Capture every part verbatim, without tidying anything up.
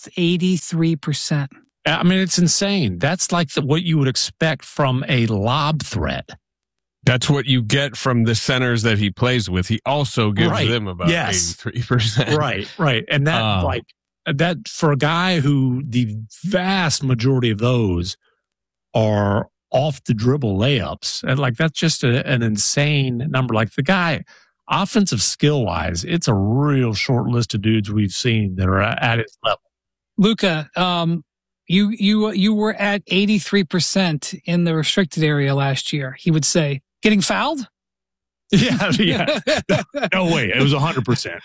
That's eighty-three percent. I mean, it's insane. That's like the, what you would expect from a lob threat. That's what you get from the centers that he plays with. He also gives right. them about yes. eighty-three percent. Right, right. And that, uh, like, that for a guy who the vast majority of those are off the dribble layups, and like that's just a, an insane number. Like the guy, offensive skill wise, it's a real short list of dudes we've seen that are at his level. Luka, um, you you you were at eighty-three percent in the restricted area last year. He would say, getting fouled? Yeah, yeah. No, no way. It was one hundred percent.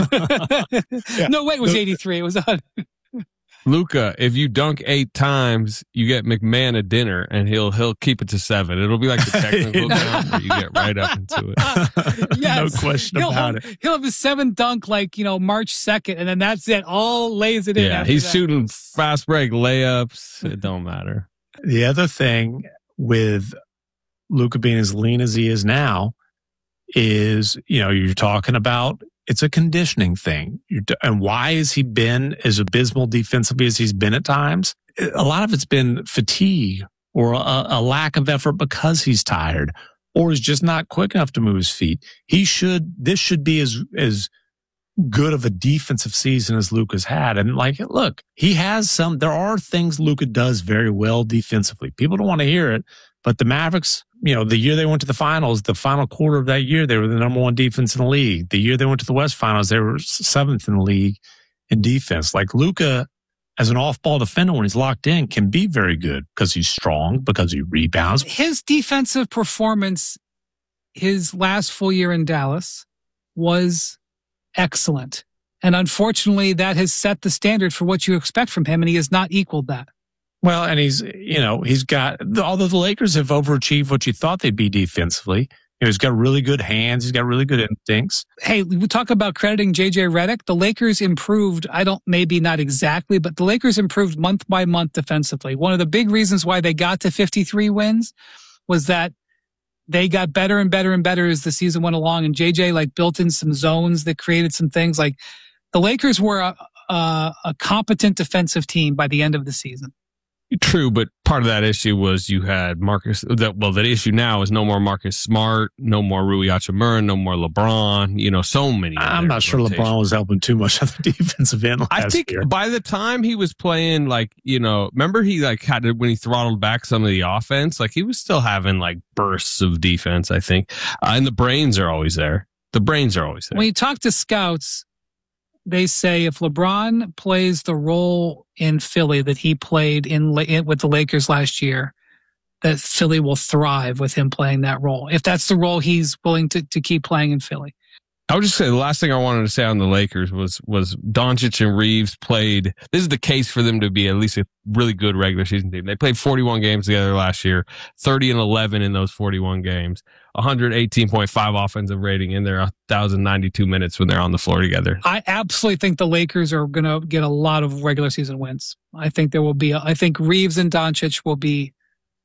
Yeah. No way it was eighty-three. It was one hundred. Luka, if you dunk eight times, you get McMahon a dinner, and he'll he'll keep it to seven. It'll be like the technical count where you get right up into it. Yes. No question he'll about have, it. He'll have a seven dunk like, you know, March second, and then that's it. All lays it in. Yeah, he's that. shooting fast break layups. It don't matter. The other thing with Luka being as lean as he is now is, you know, you're talking about it's a conditioning thing. You're, and why has he been as abysmal defensively as he's been at times? A lot of it's been fatigue or a, a lack of effort because he's tired or is just not quick enough to move his feet. He should, this should be as, as good of a defensive season as Luka's had. And like, look, he has some, there are things Luka does very well defensively. People don't want to hear it, but the Mavericks, you know, the year they went to the finals, the final quarter of that year, they were the number one defense in the league. The year they went to the West Finals, they were seventh in the league in defense. Like Luka, as an off-ball defender, when he's locked in, can be very good because he's strong, because he rebounds. His defensive performance, his last full year in Dallas, was excellent. And unfortunately, that has set the standard for what you expect from him, and he has not equaled that. Well, and he's, you know, he's got, although the Lakers have overachieved what you thought they'd be defensively, you know, he's got really good hands. He's got really good instincts. Hey, we talk about crediting J J Redick. The Lakers improved, I don't, maybe not exactly, but the Lakers improved month by month defensively. One of the big reasons why they got to fifty-three wins was that they got better and better and better as the season went along. And J J like built in some zones that created some things. Like the Lakers were a, a, a competent defensive team by the end of the season. True, but part of that issue was you had Marcus. That well, that issue now is no more Marcus Smart, no more Rui Hachimura, no more LeBron. You know, so many. I'm not sure rotation. LeBron was helping too much on the defensive end. Last I think year. By the time he was playing, like you know, remember he like had to, when he throttled back some of the offense, like he was still having like bursts of defense. I think, uh, and the brains are always there. The brains are always there. When you talk to scouts, they say if LeBron plays the role in Philly that he played in, in with the Lakers last year, that Philly will thrive with him playing that role. If that's the role he's willing to, to keep playing in Philly. I would just say the last thing I wanted to say on the Lakers was was Doncic and Reeves played. This is the case for them to be at least a really good regular season team. They played forty-one games together last year, thirty and eleven in those forty-one games, one eighteen point five offensive rating in their one thousand ninety-two minutes when they're on the floor together. I absolutely think the Lakers are going to get a lot of regular season wins. I think there will be. A, I think Reeves and Doncic will be.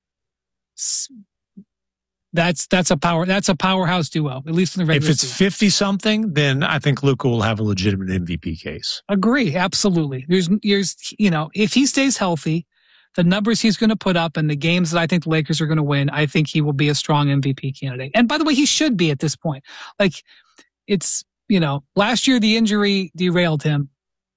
That's that's a power that's a powerhouse duo, at least in the regular season. If it's fifty something, then I think Luka will have a legitimate M V P case. Agree, absolutely. There's there's you know, if he stays healthy, the numbers he's going to put up and the games that I think the Lakers are going to win, I think he will be a strong M V P candidate. And by the way, he should be at this point. Like it's, you know, last year the injury derailed him.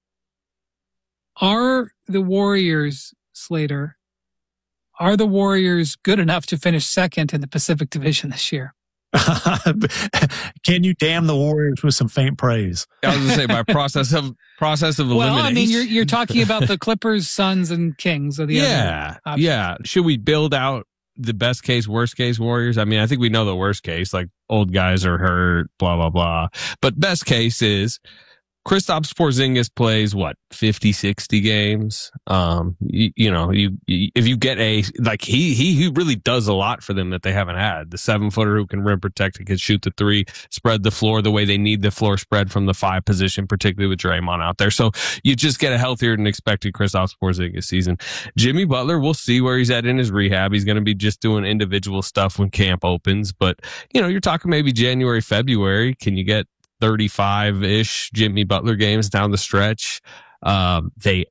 Are the Warriors, Slater, are the Warriors good enough to finish second in the Pacific Division this year? Can you damn the Warriors with some faint praise? I was going to say by process of process of elimination. Well, I mean, you're you're talking about the Clippers, Suns, and Kings. Are the yeah, other yeah. Should we build out the best case, worst case Warriors? I mean, I think we know the worst case, like old guys are hurt, blah blah blah. But best case is Kristaps Porzingis plays what fifty, sixty games. Um, you, you know, you, you if you get a like he he he really does a lot for them that they haven't had. The seven footer who can rim protect and can shoot the three, spread the floor the way they need the floor spread from the five position, particularly with Draymond out there. So you just get a healthier than expected Kristaps Porzingis season. Jimmy Butler, we'll see where he's at in his rehab. He's going to be just doing individual stuff when camp opens, but you know, you're talking maybe January, February. Can you get thirty-five-ish Jimmy Butler games down the stretch? Um, they